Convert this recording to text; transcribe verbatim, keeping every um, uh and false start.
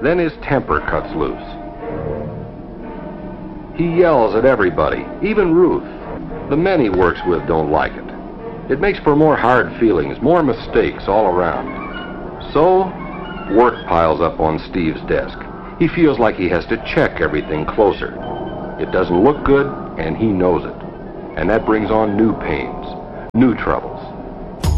Then his temper cuts loose. He yells at everybody, even Ruth. The men he works with don't like it. It makes for more hard feelings, more mistakes all around. So, work piles up on Steve's desk. He feels like he has to check everything closer. It doesn't look good, and he knows it. And that brings on new pains, new troubles.